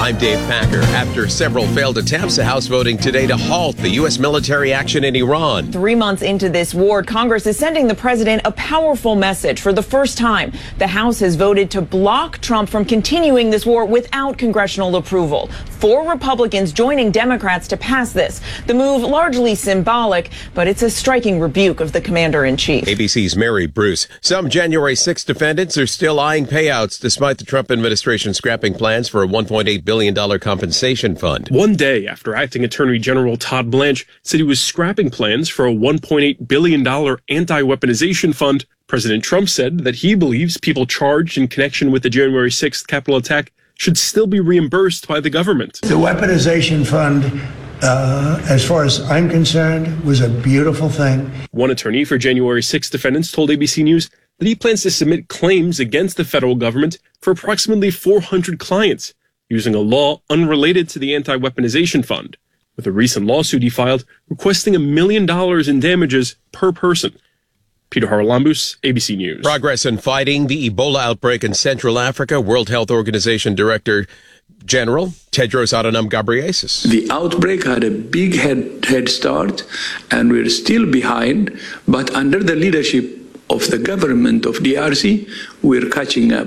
I'm Dave Packer. After several failed attempts, the House voting today to halt the U.S. military action in Iran. 3 months into this war, Congress is sending the president a powerful message. For the first time, the House has voted to block Trump from continuing this war without congressional approval. 4 Republicans joining Democrats to pass this. The move largely symbolic, but it's a striking rebuke of the commander-in-chief. ABC's Mary Bruce. Some January 6 defendants are still eyeing payouts despite the Trump administration scrapping plans for a $1.8 billion compensation fund. One day after Acting Attorney General Todd Blanche said he was scrapping plans for a $1.8 billion anti-weaponization fund, President Trump said that he believes people charged in connection with the January 6th Capitol attack should still be reimbursed by the government. The weaponization fund, as far as I'm concerned, was a beautiful thing. One attorney for January 6 defendants told ABC News that he plans to submit claims against the federal government for approximately 400 clients, using a law unrelated to the anti-weaponization fund, with a recent lawsuit he filed requesting $1 million in damages per person. Peter Haralambous, ABC News. Progress in fighting the Ebola outbreak in Central Africa. World Health Organization Director General Tedros Adhanom Ghebreyesus. The outbreak had a big head start, and we're still behind, but under the leadership of the government of DRC, we're catching up.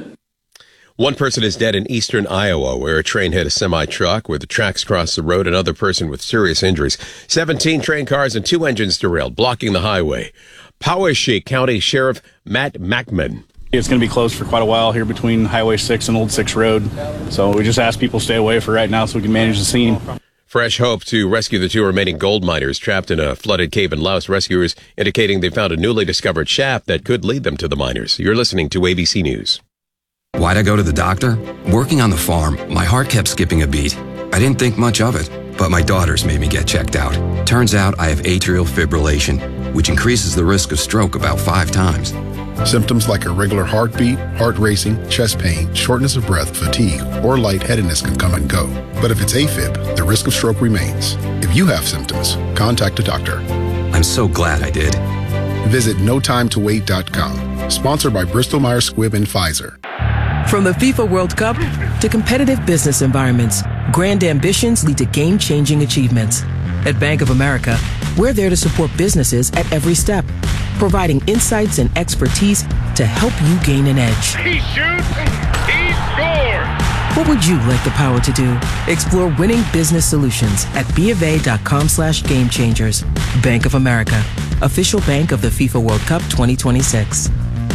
One person is dead in eastern Iowa, where a train hit a semi-truck where the tracks crossed the road. Another person with serious injuries. 17 train cars and 2 engines derailed, blocking the highway. Poweshiek County Sheriff Matt Mackman. It's going to be closed for quite a while here between Highway 6 and Old 6 Road. So we just ask people to stay away for right now so we can manage the scene. Fresh hope to rescue the 2 remaining gold miners trapped in a flooded cave in Laos. Rescuers indicating they found a newly discovered shaft that could lead them to the miners. You're listening to ABC News. Why'd I go to the doctor? Working on the farm, my heart kept skipping a beat. I didn't think much of it, but my daughters made me get checked out. Turns out I have atrial fibrillation, which increases the risk of stroke about 5 times. Symptoms like irregular heartbeat, heart racing, chest pain, shortness of breath, fatigue, or lightheadedness can come and go. But if it's AFib, the risk of stroke remains. If you have symptoms, contact a doctor. I'm so glad I did. Visit notimetowait.com. Sponsored by Bristol Myers Squibb and Pfizer. From the FIFA World Cup to competitive business environments, grand ambitions lead to game-changing achievements. At Bank of America, we're there to support businesses at every step, providing insights and expertise to help you gain an edge. He shoots, he scores! What would you like the power to do? Explore winning business solutions at BofA.com/gamechangers. Bank of America, official bank of the FIFA World Cup 2026.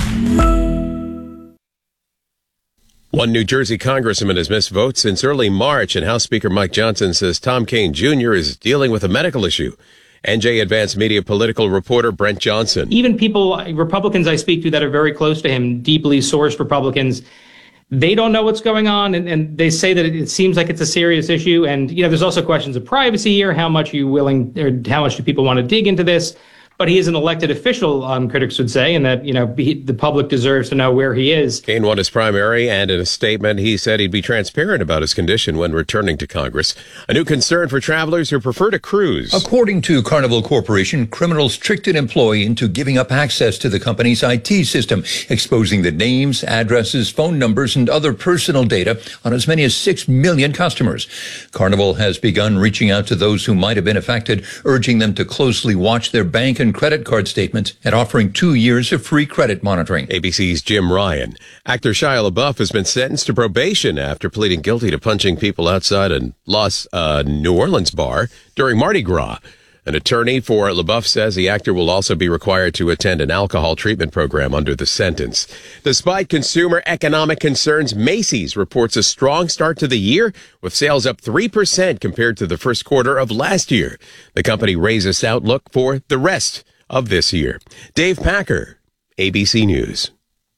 One New Jersey congressman has missed votes since early March, and House Speaker Mike Johnson says Tom Kean Jr. is dealing with a medical issue. NJ Advanced Media political reporter Brent Johnson. Even people, Republicans I speak to that are very close to him, deeply sourced Republicans, they don't know what's going on, and they say that it seems like it's a serious issue. And, there's also questions of privacy here. How much are you willing, or how much do people want to dig into this? But he is an elected official, critics would say, and that, the public deserves to know where he is. Kean won his primary, and in a statement, he said he'd be transparent about his condition when returning to Congress. A new concern for travelers who prefer to cruise. According to Carnival Corporation, criminals tricked an employee into giving up access to the company's IT system, exposing the names, addresses, phone numbers, and other personal data on as many as 6 million customers. Carnival has begun reaching out to those who might have been affected, urging them to closely watch their bank and credit card statements and offering 2 years of free credit monitoring. ABC's Jim Ryan. Actor Shia LaBeouf has been sentenced to probation after pleading guilty to punching people outside a New Orleans bar during Mardi Gras. An attorney for LaBeouf says the actor will also be required to attend an alcohol treatment program under the sentence. Despite consumer economic concerns, Macy's reports a strong start to the year, with sales up 3% compared to the first quarter of last year. The company raises its outlook for the rest of this year. Dave Packer, ABC News.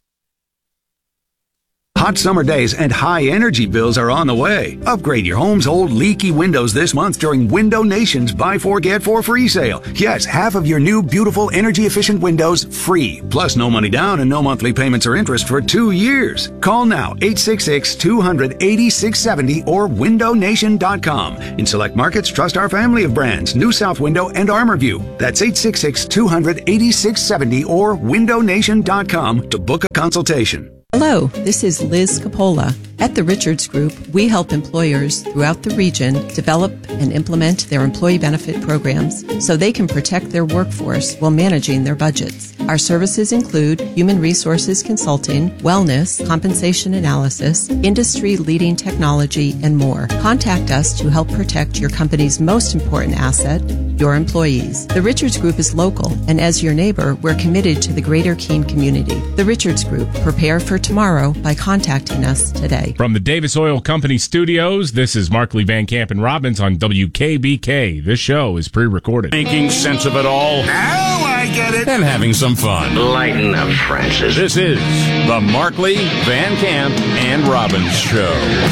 Hot summer days and high energy bills are on the way. Upgrade your home's old leaky windows this month during Window Nation's Buy 4 Get 4 free sale. Yes, half of your new beautiful energy efficient windows free. Plus no money down and no monthly payments or interest for 2 years. Call now 866-200-8670 or windownation.com. In select markets, trust our family of brands, New South Window and ArmorView. That's 866-200-8670 or windownation.com to book a consultation. Hello, this is Liz Capola. At the Richards Group, we help employers throughout the region develop and implement their employee benefit programs so they can protect their workforce while managing their budgets. Our services include human resources consulting, wellness, compensation analysis, industry-leading technology, and more. Contact us to help protect your company's most important asset, your employees. The Richards Group is local, and as your neighbor, we're committed to the greater Keene community. The Richards Group. Prepare for tomorrow by contacting us today. From the Davis Oil Company studios, this is Markley, Van Camp, and Robbins on WKBK. This show is pre-recorded. Making sense of it all. Now I get it. And having some fun. Lighten up, Francis. This is the Markley, Van Camp, and Robbins Show.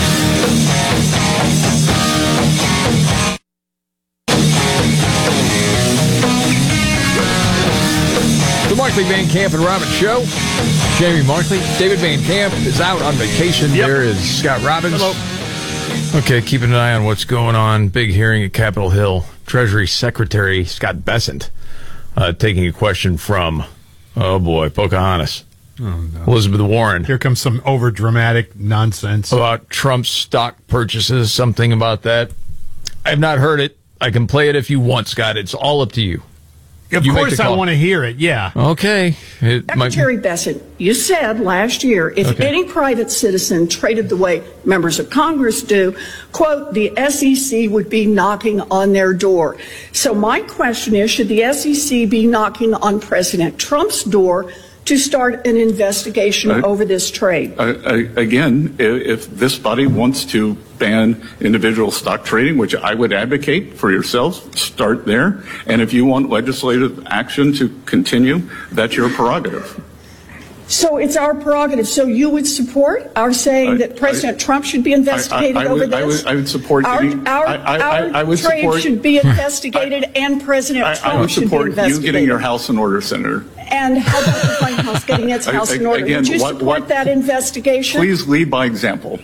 The Markley, Van Camp, and Robbins Show. Jamie Markley. David Van Camp is out on vacation. Yep. There is Scott Robbins. Hello. Okay, keeping an eye on what's going on. Big hearing at Capitol Hill. Treasury Secretary Scott Bessent taking a question from, oh boy, Pocahontas. Oh, no. Elizabeth Warren. Here comes some over-dramatic nonsense. About Trump's stock purchases, something about that. I have not heard it. I can play it if you want, Scott. It's all up to you. Of course I want to hear it, yeah. Okay. Secretary Bessent, you said last year, if any private citizen traded the way members of Congress do, quote, the SEC would be knocking on their door. So my question is, should the SEC be knocking on President Trump's door to start an investigation over this trade? Again, if this body wants to ban individual stock trading, which I would advocate for yourselves, start there. And if you want legislative action to continue, that's your prerogative. So it's our prerogative. So you would support our saying that President Trump should be investigated over this? I would support our trade should be investigated, and President Trump should be investigated. I would support you getting your house in order, Senator. And how about the White House getting its house in order? Again, would you support that investigation? Please lead by example.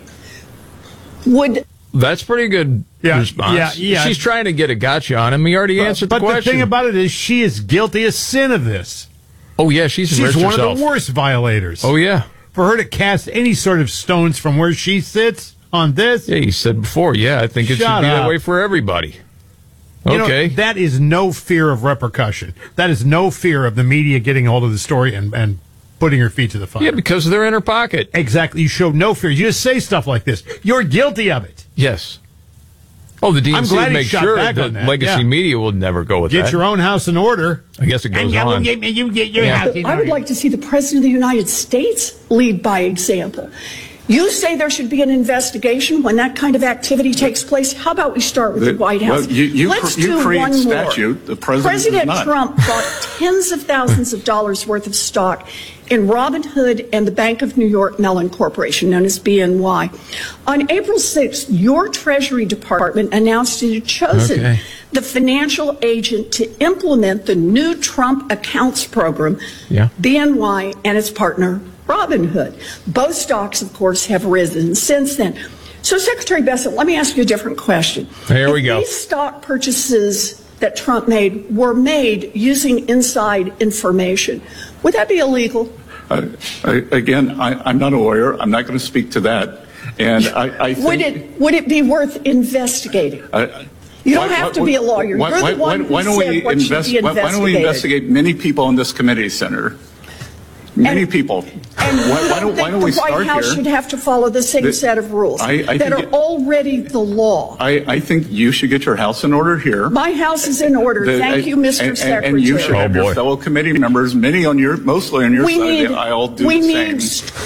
That's pretty good response. Yeah. She's trying to get a gotcha on him. He already answered the question. But the thing about it is she is guilty as sin of this. Oh, yeah, she's one of the worst violators. Oh, yeah. For her to cast any sort of stones from where she sits on this. Yeah, you said before, I think it should be that way for everybody. Okay. You know, that is no fear of repercussion. That is no fear of the media getting a hold of the story and putting her feet to the fire. Yeah, because they're in her pocket. Exactly. You show no fear. You just say stuff like this. You're guilty of it. Yes. Oh, the DNC will make sure that legacy media will never go with that. Get your own house in order. I guess it goes on. You get your house in order. I would like to see the President of the United States lead by example. You say there should be an investigation when that kind of activity takes place. How about we start with the White House? Well, you create one statute. More. The President Trump bought tens of thousands of dollars worth of stock in Robinhood and the Bank of New York Mellon Corporation, known as BNY. On April 6th, your Treasury Department announced it had chosen the financial agent to implement the new Trump accounts program, BNY and its partner, Robinhood. Both stocks, of course, have risen since then. So, Secretary Bessent, let me ask you a different question. Here we go. These stock purchases that Trump made were made using inside information. Would that be illegal? Again, I'm not a lawyer. I'm not going to speak to that. And I think, would it be worth investigating? You don't have to be a lawyer. You're the one who said what should be investigated. Why don't we investigate many people in this committee, Senator? Many people. Why don't we start here? The White House should have to follow the same set of rules that are already the law. I think you should get your house in order here. My house is in order. Thank you, Mr. Secretary. And you should have your fellow committee members, mostly on your side of the aisle, do the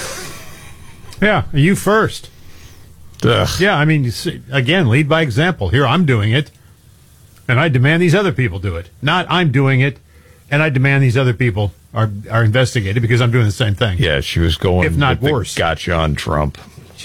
same. Yeah, you first. Ugh. Yeah, I mean, again, lead by example. Here, I'm doing it, and I demand these other people do it. Not I'm doing it, and I demand these other people are investigated because I'm doing the same thing. Yeah, she was going, if not worse. Gotcha on Trump.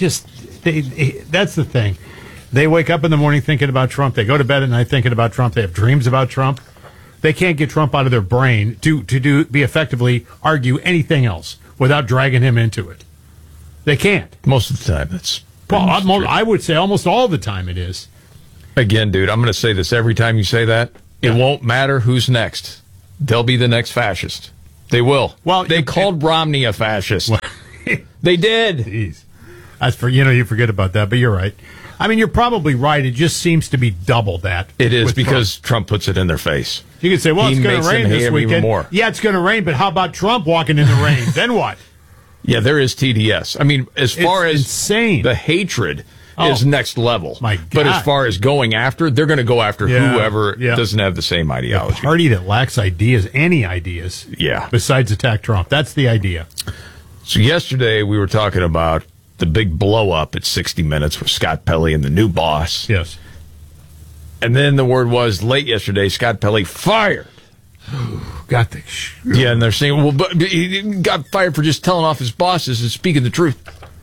That's the thing. They wake up in the morning thinking about Trump. They go to bed at night thinking about Trump. They have dreams about Trump. They can't get Trump out of their brain to be effectively argue anything else without dragging him into it. They can't. Most of the time, that's. I would say almost all the time it is. Again, dude, I'm going to say this every time you say that. It won't matter who's next. They'll be the next fascist. They will. Well, they called Romney a fascist. They did. Jeez. That's for you forget about that, but you're right. I mean, you're probably right. It just seems to be double that. It is because Trump puts it in their face. You can say, well, it's going to rain this weekend. More. Yeah, it's going to rain, but how about Trump walking in the rain? Then what? Yeah, there is TDS. I mean, as far as insane. The hatred is next level. My God. But as far as going after, they're going to go after whoever doesn't have the same ideology. A party that lacks ideas, any ideas, besides attack Trump. That's the idea. So yesterday we were talking about the big blow up at 60 Minutes with Scott Pelley and the new boss. Yes. And then the word was late yesterday, Scott Pelley fired. Got the yeah, and they're saying, well, but he got fired for just telling off his bosses and speaking the truth.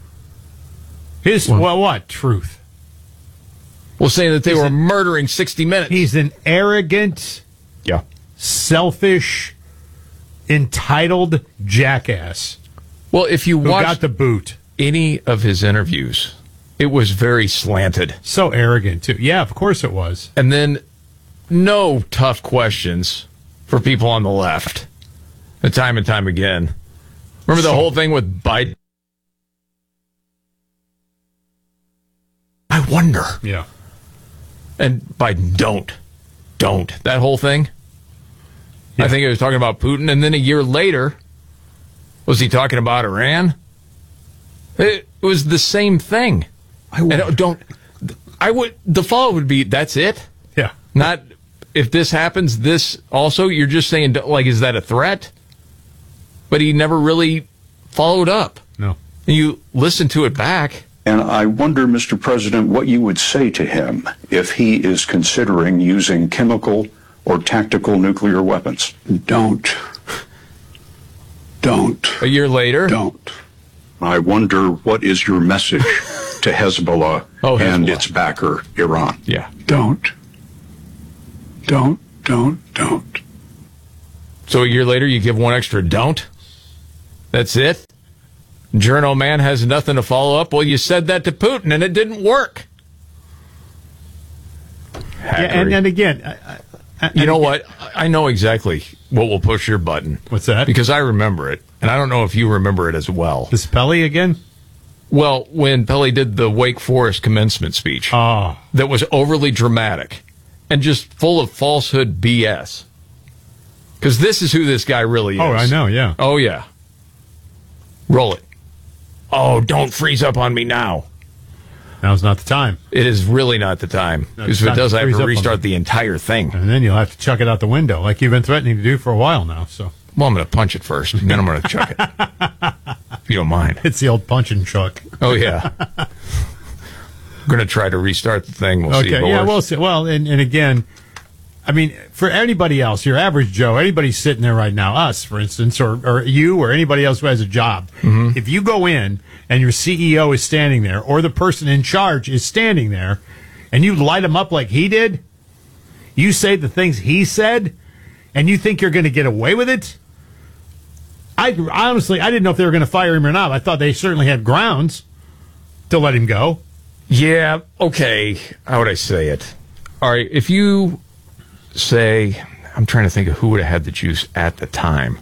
What truth? Well, saying that they were murdering 60 Minutes. He's an arrogant, selfish, entitled jackass. Well, if you watch got the boot, any of his interviews, it was very slanted. So arrogant, too. Yeah, of course it was. And then no tough questions for people on the left. And time again. Remember the whole thing with Biden? I wonder. Yeah. And Biden, don't. That whole thing? Yeah. I think he was talking about Putin. And then a year later, was he talking about Iran? It was the same thing. The follow would be, that's it? Yeah. Not, if this happens, this also? You're just saying, like, is that a threat? But he never really followed up. No. And you listen to it back. And I wonder, Mr. President, what you would say to him if he is considering using chemical or tactical nuclear weapons. Don't. A year later? Don't. I wonder what is your message to Hezbollah and its backer, Iran. Yeah. Don't. So a year later, you give one extra don't? That's it? Journo man has nothing to follow up. Well, you said that to Putin, and it didn't work. Yeah, and again... you know what? I know exactly what will push your button. What's that? Because I remember it, and I don't know if you remember it as well. This Pelley again? Well, when Pelley did the Wake Forest commencement speech, that was overly dramatic and just full of falsehood BS. Because this is who this guy really is. Oh, I know, yeah. Oh, yeah. Roll it. Oh, don't freeze up on me now. Now's not the time. It is really not the time. Because if it does, I have to restart the entire thing. And then you'll have to chuck it out the window, like you've been threatening to do for a while now. So, well, I'm going to punch it first, and then I'm going to chuck it. If you don't mind. It's the old punch and chuck. Oh, yeah. I'm going to try to restart the thing. We'll see. Yeah, we'll see. Well, and again, I mean, for anybody else, your average Joe, anybody sitting there right now, us, for instance, or you or anybody else who has a job, if you go in and your CEO is standing there or the person in charge is standing there and you light him up like he did, you say the things he said, and you think you're going to get away with it? Honestly, I didn't know if they were going to fire him or not. I thought they certainly had grounds to let him go. Yeah, okay. How would I say it? All right, if you say, I'm trying to think of who would have had the juice at the time,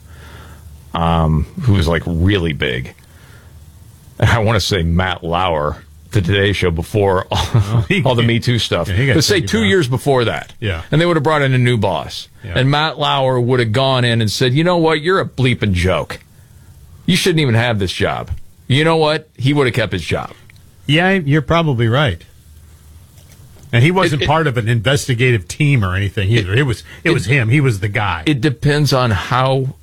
who was like really big. And I want to say Matt Lauer, the Today Show, before all the Me Too stuff. Yeah, let's say 2 years before that. Yeah. And they would have brought in a new boss. Yeah. And Matt Lauer would have gone in and said, you know what, you're a bleeping joke. You shouldn't even have this job. You know what? He would have kept his job. Yeah, you're probably right. And he wasn't part of an investigative team or anything either. It was him. He was the guy. It depends on how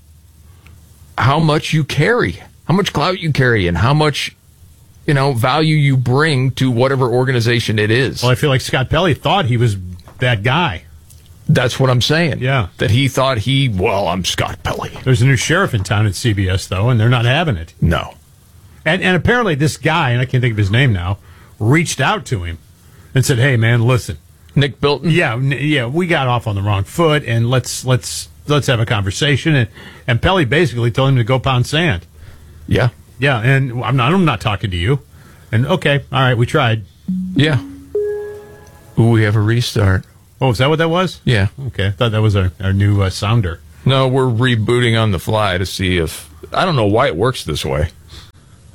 much you carry, how much clout you carry, and how much value you bring to whatever organization it is. Well, I feel like Scott Pelley thought he was that guy. That's what I'm saying. Yeah. That he thought I'm Scott Pelley. There's a new sheriff in town at CBS, though, and they're not having it. No. And apparently this guy, and I can't think of his name now, reached out to him and said, "Hey, man, listen, Nick Bilton. Yeah, we got off on the wrong foot, and let's have a conversation." And Pelley basically told him to go pound sand. Yeah, and I'm not talking to you. And okay, all right, we tried. Yeah. Ooh, we have a restart. Oh, is that what that was? Yeah. Okay, I thought that was our new sounder. No, we're rebooting on the fly to see if I don't know why it works this way.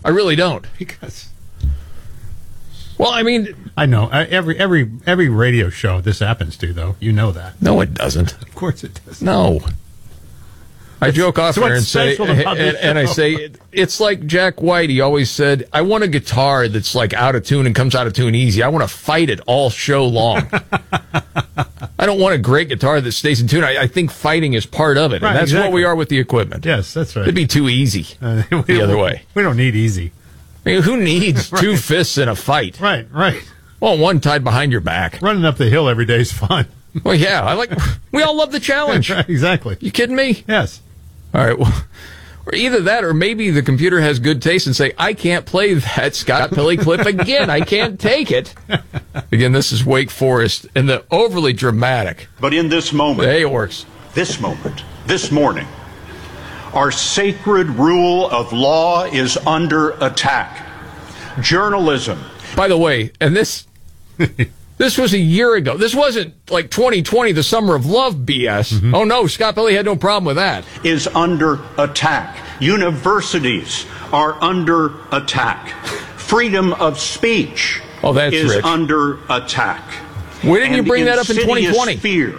I really don't. Because... Well, I mean... I know. Every radio show this happens to, though. You know that. No, it doesn't. Of course it does. No. I joke off there and say, and I say, it's like Jack White. He always said, I want a guitar that's like out of tune and comes out of tune easy. I want to fight it all show long. I don't want a great guitar that stays in tune. I think fighting is part of it. Right, and that's exactly what we are with the equipment. Yes, that's right. It'd be too easy the other way. We don't need easy. I mean, who needs two fists in a fight? Right. Well, one tied behind your back. Running up the hill every day is fun. Well, yeah. We all love the challenge. Right, exactly. You kidding me? Yes. All right. Well, or either that or maybe the computer has good taste and say, I can't play that Scott Pelley clip again. I can't take it. Again, this is Wake Forest and the overly dramatic. But in this moment, hey, it works. This moment, this morning, our sacred rule of law is under attack. Journalism. By the way, and this was a year ago. This wasn't like 2020, the summer of love BS. Mm-hmm. Oh, no, Scott Pelley had no problem with that. Is under attack. Universities are under attack. Freedom of speech is under attack. Why didn't you bring that up in 2020? Fear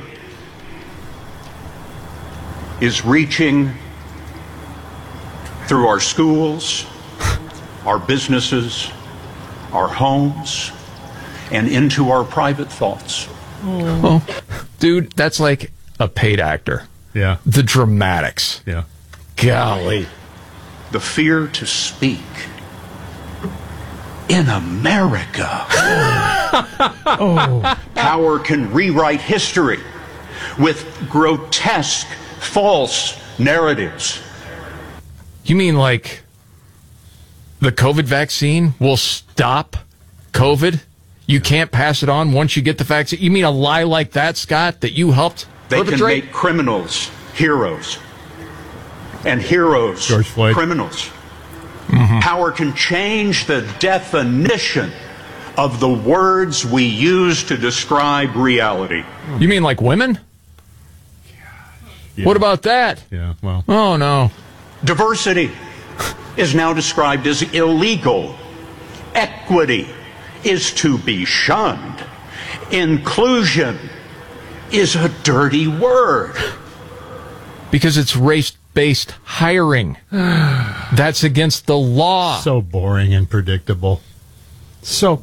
is reaching through our schools, our businesses, our homes, and into our private thoughts. Oh, dude, that's like a paid actor. Yeah. The dramatics. Yeah. Golly. The fear to speak in America. Oh. Power can rewrite history with grotesque, false narratives. You mean like the COVID vaccine will stop COVID? You can't pass it on once you get the vaccine? You mean a lie like that, Scott, that you helped perpetrate? They can make criminals heroes and heroes criminals. Mm-hmm. Power can change the definition of the words we use to describe reality. You mean like women? Yeah. What about that? Yeah, well. Oh, no. Diversity is now described as illegal. Equity is to be shunned. Inclusion is a dirty word. Because it's race-based hiring. That's against the law. So boring and predictable. So,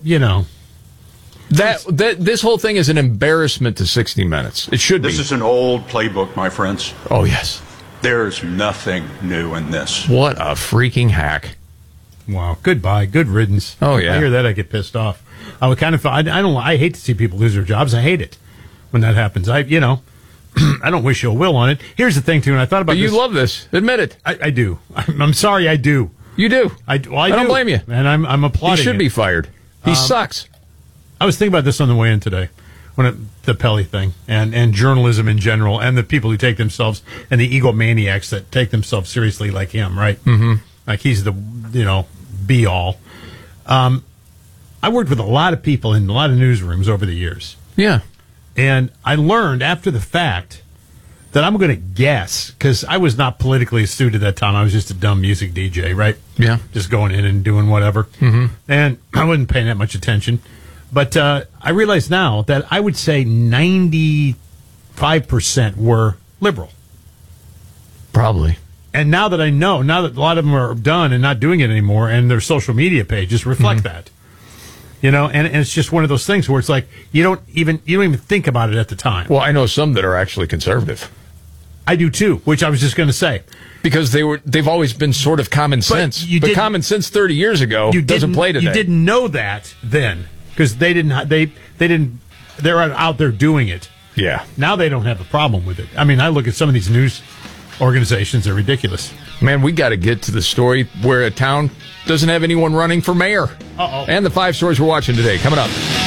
this whole thing is an embarrassment to 60 Minutes. It should be. This is an old playbook, my friends. Oh, yes. There's nothing new in this. What a freaking hack. Wow. Goodbye. Good riddance. Oh, yeah. I hear that, I get pissed off. I would kind of, I hate to see people lose their jobs. I hate it when that happens. I don't wish ill will on it. Here's the thing, too, and I thought about this. You love this. Admit it. I do. I'm sorry, I do. You do. I don't blame you. And I'm applauding He should be fired. He sucks. I was thinking about this on the way in today, the Pelley thing, and journalism in general, and the people who take themselves, and the egomaniacs that take themselves seriously like him, right? Mm-hmm. Like he's the, be-all. I worked with a lot of people in a lot of newsrooms over the years. Yeah. And I learned after the fact that I'm going to guess, because I was not politically astute at that time. I was just a dumb music DJ, right? Yeah. Just going in and doing whatever. Mm-hmm. And I wasn't paying that much attention. But I realize now that I would say 95% were liberal. Probably. And now that I know, now that a lot of them are done and not doing it anymore, and their social media pages reflect that. And it's just one of those things where it's like you don't even think about it at the time. Well, I know some that are actually conservative. I do too, which I was just going to say. Because they've always been sort of common sense. But common sense 30 years ago doesn't play today. You didn't know that then, because they're out there doing it. Yeah. Now they don't have a problem with it. I mean, I look at some of these news organizations, they're ridiculous. Man, we got to get to the story where a town doesn't have anyone running for mayor. Uh-oh. And the 5 stories we're watching today. Coming up.